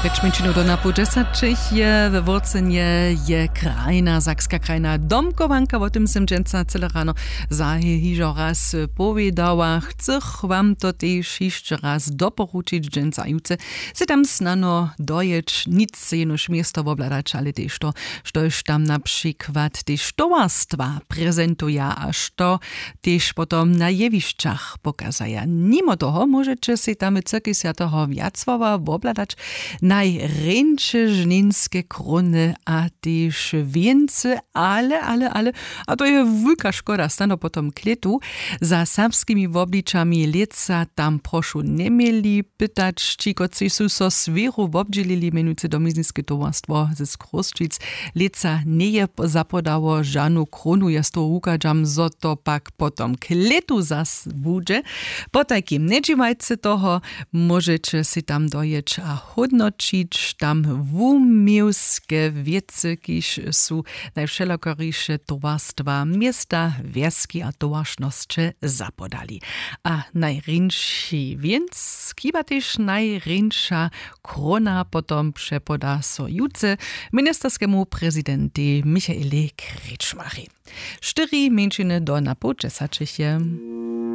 Rečmenčinu do napodžesačich je we Wurcenie je krajna, sakska krajna domkovanka, o tym sem dženca celé ráno záhy hižo raz povedała. Chcech vám to tež ještě raz doporučiť dženca júce. Se tam snano doječ nic jenož miesto obladać, ale tež to, štož tam například tež towarstwa prezentuja a što tež potom na jevišćach pokazaja. Mimo toho môžete si tam cirky toho viacvova obladać najręcze żninskie krony a też więce, ale, a to je wielka szkoda, stano potom kletu, za serbskimi obliczami leca tam proszu nie mieli pytać, ci, koci su so sweru obdzielili menujúce domiznické towarstwo ze Skroščic, leca nie je zapodało żanu kronu, ja z toho ukážam, zo to pak potom kletu zas bude. Po takim nedživajce toho môžete si tam dojeť a hodnočić tam wumielskie wiece, kiż su najwszelakoryjsze towarstwa miasta, wieski a towarznosće zapodali. A najrynszy więc, kiba też najrynsza krona potom przepoda so juce ministerskiemu prezydenty Michaele Kretschmary. 4 minčiny do napodžesačich je.